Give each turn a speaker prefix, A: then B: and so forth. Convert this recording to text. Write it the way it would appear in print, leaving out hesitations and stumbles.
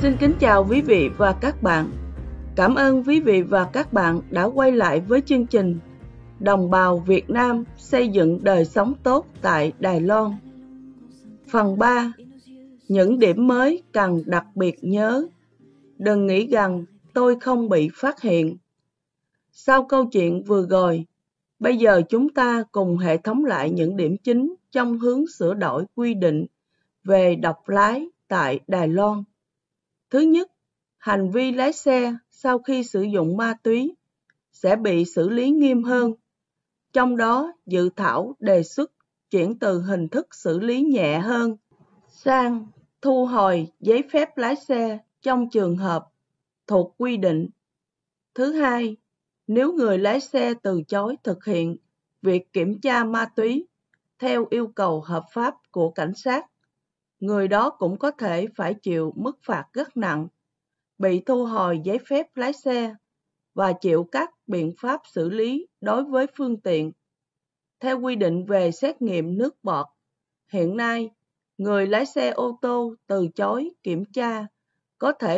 A: Xin kính chào quý vị và các bạn. Cảm ơn quý vị và các bạn đã quay lại với chương trình Đồng bào Việt Nam xây dựng đời sống tốt tại Đài Loan. Phần 3. Những điểm mới cần đặc biệt nhớ. Đừng nghĩ rằng tôi không bị phát hiện. Sau câu chuyện vừa rồi, bây giờ chúng ta cùng hệ thống lại những điểm chính trong hướng sửa đổi quy định về độc lái tại Đài Loan. Thứ nhất, hành vi lái xe sau khi sử dụng ma túy sẽ bị xử lý nghiêm hơn. Trong đó, dự thảo đề xuất chuyển từ hình thức xử lý nhẹ hơn sang thu hồi giấy phép lái xe trong trường hợp thuộc quy định. Thứ hai, nếu người lái xe từ chối thực hiện việc kiểm tra ma túy theo yêu cầu hợp pháp của cảnh sát, người đó cũng có thể phải chịu mức phạt rất nặng, bị thu hồi giấy phép lái xe và chịu các biện pháp xử lý đối với phương tiện. Theo quy định về xét nghiệm nước bọt, hiện nay, người lái xe ô tô từ chối kiểm tra có thể